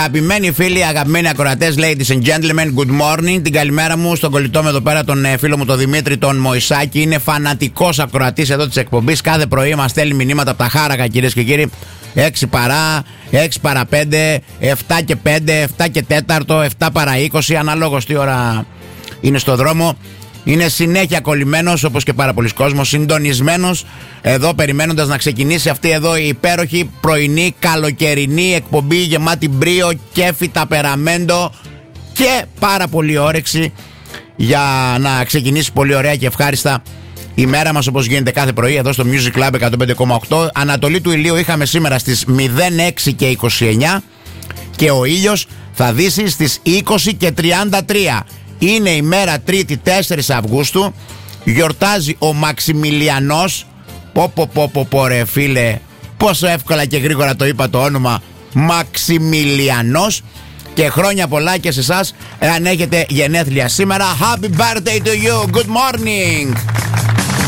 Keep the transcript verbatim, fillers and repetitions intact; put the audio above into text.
Αγαπημένοι φίλοι, αγαπημένοι ακροατές, ladies and gentlemen, good morning. Την καλημέρα μου στον κολλητό με εδώ πέρα τον ε, φίλο μου τον Δημήτρη τον Μωυσάκη. Είναι φανατικός ακροατής εδώ της εκπομπής. Κάθε πρωί μας στέλνει μηνύματα από τα χάρακα, κυρίες και κύριοι. έξι παρά, έξι παρά πέντε, επτά και πέντε, επτά και τέταρτο, επτά παρά είκοσι, αναλόγως τι ώρα είναι στο δρόμο. Είναι συνέχεια κολλημένος, όπως και πάρα πολλοί κόσμος, συντονισμένος εδώ, περιμένοντας να ξεκινήσει αυτή εδώ η υπέροχη πρωινή καλοκαιρινή εκπομπή γεμάτη μπρίο, κέφι, ταπεραμέντο και πάρα πολύ όρεξη για να ξεκινήσει πολύ ωραία και ευχάριστα η μέρα μας, όπως γίνεται κάθε πρωί εδώ στο Music Club εκατόν πέντε κόμμα οκτώ. Ανατολή του ηλίου είχαμε σήμερα στις μηδέν έξι και είκοσι εννιά και ο ήλιος θα δύσει στις είκοσι και τριάντα τρία. Είναι η μέρα Τρίτη τέσσερις Αυγούστου. Γιορτάζει ο Μαξιμιλιανός. Πω πω πω πω πω ρε φίλε, πόσο εύκολα και γρήγορα το είπα το όνομα, Μαξιμιλιανός. Και χρόνια πολλά και σε εσάς, εάν έχετε γενέθλια σήμερα. Happy birthday to you, good morning.